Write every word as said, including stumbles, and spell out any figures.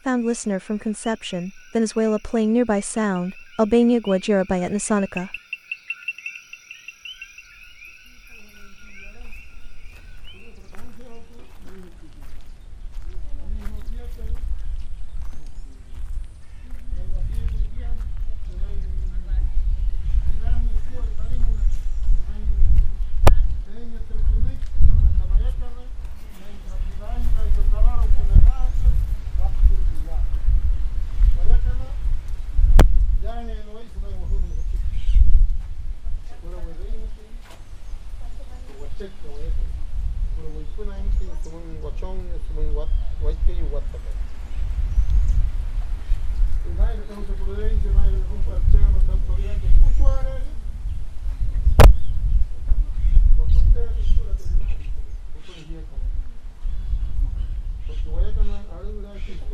found listener from Conception, Venezuela playing nearby sound, Albania Guajira by Etnasonica. Porque voy a ganar, ahora